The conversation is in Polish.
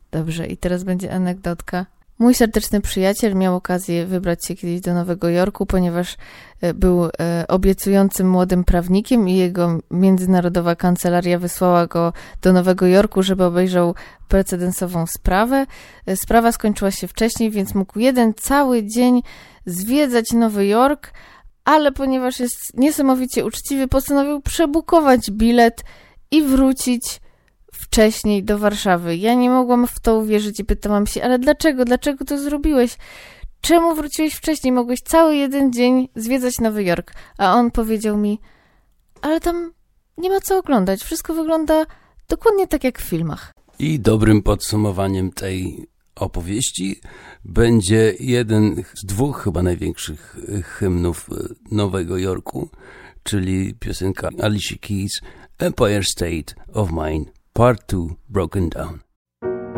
Dobrze, i teraz będzie anegdotka. Mój serdeczny przyjaciel miał okazję wybrać się kiedyś do Nowego Jorku, ponieważ był obiecującym młodym prawnikiem i jego międzynarodowa kancelaria wysłała go do Nowego Jorku, żeby obejrzał precedensową sprawę. Sprawa skończyła się wcześniej, więc mógł jeden cały dzień zwiedzać Nowy Jork, ale ponieważ jest niesamowicie uczciwy, postanowił przebukować bilet i wrócić wcześniej do Warszawy. Ja nie mogłam w to uwierzyć i pytałam się, ale dlaczego? Dlaczego to zrobiłeś? Czemu wróciłeś wcześniej? Mogłeś cały jeden dzień zwiedzać Nowy Jork. A on powiedział mi, ale tam nie ma co oglądać. Wszystko wygląda dokładnie tak jak w filmach. I dobrym podsumowaniem tej opowieści będzie jeden z dwóch chyba największych hymnów Nowego Jorku, czyli piosenka Alicia Keys, Empire State of Mind, Part 2, Broken Down.